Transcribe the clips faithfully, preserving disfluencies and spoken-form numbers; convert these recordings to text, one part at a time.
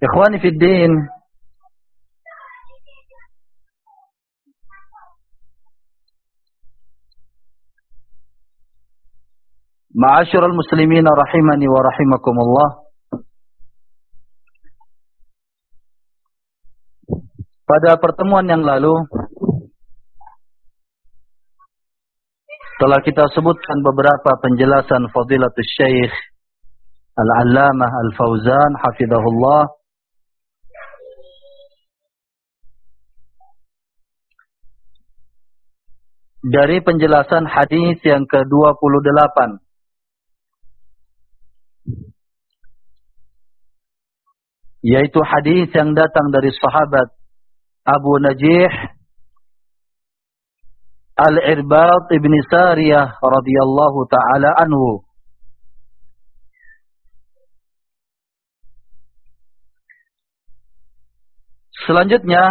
Ikhwani fid din, ma'asyiral muslimin rahimani wa rahimakumullah. Pada pertemuan yang lalu telah kita sebutkan beberapa penjelasan Fadilatul Syekh Al-Allamah Al-Fauzan hafizahullah dari penjelasan hadis yang ke dua puluh delapan, yaitu hadis yang datang dari sahabat Abu Najih Al-Irbad ibn Sariyah radhiyallahu ta'ala anhu. Selanjutnya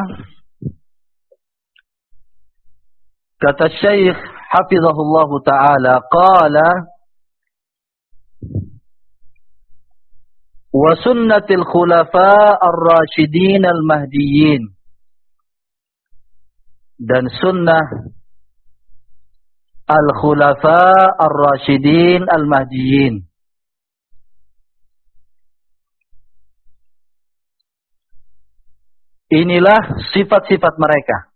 kata Syekh hafizahullahu ta'ala, qala wa sunnatil khulafa ar-rasyidin al-mahdiyyin, dan sunnah al-khulafa ar-rasyidin al-mahdiyyin. Inilah sifat-sifat mereka.